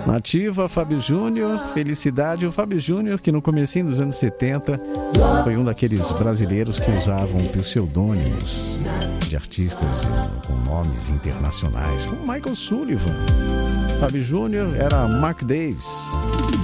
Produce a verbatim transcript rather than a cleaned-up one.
Nativa, Fábio Júnior, Felicidade. O Fábio Júnior, que no comecinho dos anos setenta foi um daqueles brasileiros que usavam pseudônimos de artistas de, com nomes internacionais, como Michael Sullivan. Fábio Júnior era Mark Davis.